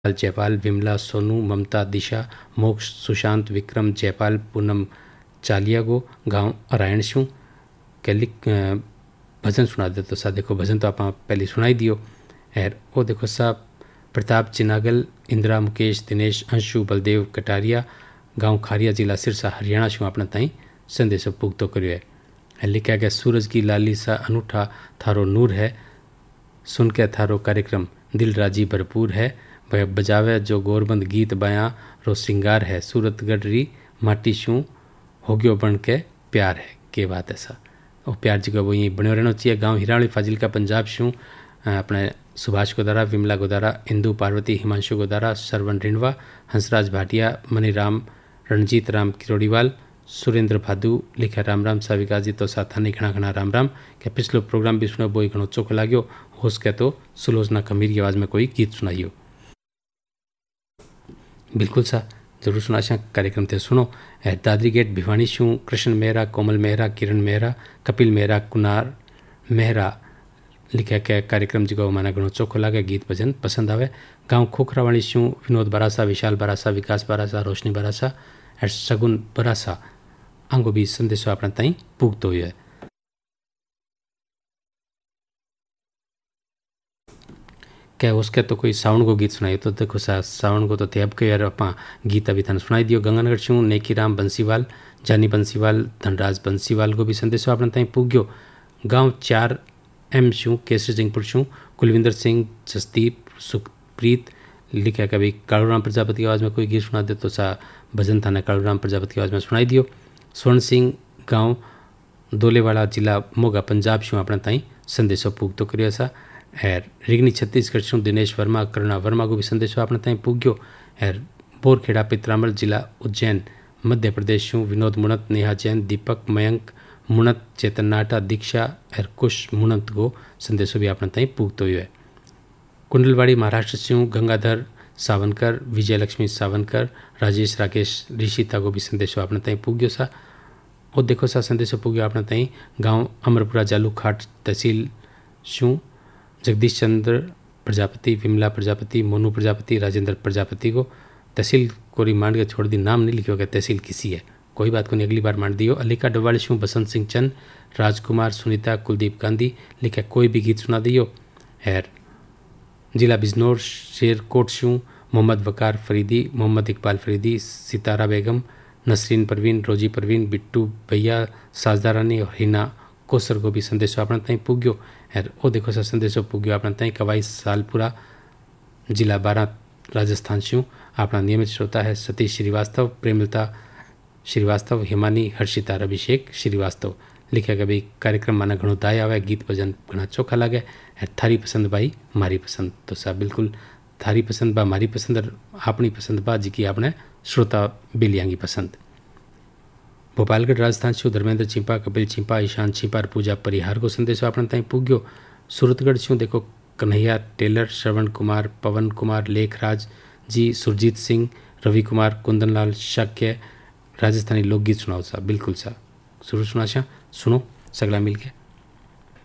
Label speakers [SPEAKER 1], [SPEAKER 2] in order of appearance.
[SPEAKER 1] जयपाल, विमला, सोनू, ममता, दिशा, मोक्ष, सुशांत, विक्रम, जयपाल, पूनम चालिया गो गांव अरायण शू कैलिक भजन सुना दे। तो सा देखो भजन तो आप पहले सुनाई दियो। और वो देखो सा प्रताप चिनागल, इंदिरा, मुकेश, दिनेश, अंशु, बलदेव कटारिया गांव खारिया जिला सिरसा हरियाणा शू अपना ताई संदेश पुगतो करियो है। लिखा गया सूरज की लाली सा अनूठा थारो नूर है, सुन के थारो कार्यक्रम दिल राजी भरपूर है, बजावे जो गोरबंद गीत बयां रो श्रृंगार है, सूरतगढ़ री माटी शू हो गयो बन के प्यार है। के बात है सा वो प्यार जो वो यहीं बनो रहना चाहिए। गांव हिराणी फाजिलका पंजाब शू अपने सुभाष गोदारा, विमला गोदारा, इंदू पार्वती, हिमांशु गोदारा, सरवन रिंडवा, हंसराज भाटिया, मनीराम, रणजीत राम किरोड़ीवाल, सुरेंद्र भादू लिखा राम राम सा विकास जी। तो साथ ने घना घना राम राम के पिछलो प्रोग्राम भी सुनो बोई घणो चोखो लाग्यो। होस के तो सुलोचना खमीर की आवाज़ में कोई गीत सुनाइयो। बिल्कुल सा जरूर सुनाशा कार्यक्रम थे सुनो। दादरी गेट भिवानी शू कृष्ण मेहरा, कोमल मेहरा, किरण मेहरा, कपिल मेहरा, कुनार मेहरा लिखा के कार्यक्रम जो माना घणो चोखो लागे, गीत भजन पसंद आवे। गांव खोखरावाणी शू विनोद बरासा, विशाल बरासा, विकास बरासा, रोशनी बरासा और सगुन बरासा आंगो भी संदेशो अपना ताई पुगतो हुए है। क्या उसके तो कोई सावन को गीत सुनाई। तो देखो सावन को तो थे अब के यार अपा गीत अभी थाने सुनाई दियो। गंगानगर शू नेकी राम बंसीवाल, जानी बंसीवाल, धनराज बंसीवाल को भी संदेशो अपना ताई पुग्यो। गांव 4M शू केसरी सिंहपुर शू कुलविंदर सिंह, जसदीप, सुखप्रीत लिखा कभी कालूराम प्रजापति की आवाज़ में कोई गीत सुना दे। तो सा भजन थाना कालूराम प्रजापति की आवाज़ में सुनाई दियो। स्वर्ण सिंह गांव दोलेवाड़ा जिला मोगा पंजाब शू अपना ताई संदेशो पुगतो करियो सा। और रिगनी छत्तीसगढ़ शू दिनेश वर्मा, करुणा वर्मा को भी संदेशो अपना ताई पुग्यो। और बोरखेड़ा पित्रामल जिला उज्जैन मध्य प्रदेश शू विनोद मुणत, नेहा जैन, दीपक, मयंक मुणत, चेतन नाटा, दीक्षा और कुश मुणत को संदेशो भी अपना ताई पुगतो हुए। कुंडलवाड़ी महाराष्ट्र शू गंगाधर सावनकर, विजयलक्ष्मी सावनकर, राजेश राकेश ऋषिता को भी संदेशो अपना ताई पुग्यो सा। और देखो सा संदेशो पुग्यो अपना ताई गांव अमरपुरा जालूखाट तहसील शू जगदीश चंद्र प्रजापति, विमला प्रजापति, मोनू प्रजापति, राजेंद्र प्रजापति को तहसील कोरी मांड के छोड़ दी, नाम नहीं लिखो गया तहसील किसी है, कोई बात को नहीं, अगली बार मांड दियो। अलिका डवाली शू बसंत सिंह चंद, राजकुमार, सुनीता, कुलदीप गांधी लिखा कोई भी गीत सुना दियो। और जिला बिजनौर शेरकोट शू मोहम्मद वकार फरीदी, मोहम्मद इकबाल फरीदी, सितारा बेगम, नसरीन परवीन, रोजी परवीन, बिट्टू भैया, साजदा रानी और हिना कोसर को भी संदेशो अपना ताई पुग्यो। और वो देखो सा संदेशो पुग्यो अपना ताई कवाई सालपुरा जिला 12 राजस्थान शू अपना नियमित श्रोता है सतीश श्रीवास्तव, प्रेमलता श्रीवास्तव, हिमानी, हर्षिता, अभिषेक श्रीवास्तव लिखा कभी कार्यक्रम माना घणो दाय आवे, गीत भजन घना चोखा लागे। और थारी पसंद भाई मारी पसंद। तो सा बिल्कुल थारी पसंद बा मारी पसंद और अपनी पसंद बा जी की आपने श्रोता बिलियांगी पसंद। भोपालगढ़ राजस्थान शू धर्मेंद्र छिंपा, कपिल छिंपा, ईशान छिंपा और पूजा परिहार को संदेशो अपना ताई पुग्यो। सूरतगढ़ शू देखो कन्हैया टेलर, श्रवण कुमार, पवन कुमार, लेखराज जी, सुरजीत सिंह, रवि कुमार, कुंदनलाल शाक्य राजस्थानी लोकगीत सुनाओ सा। बिल्कुल सा शुरू सुनाशा सुनो सगला मिल के।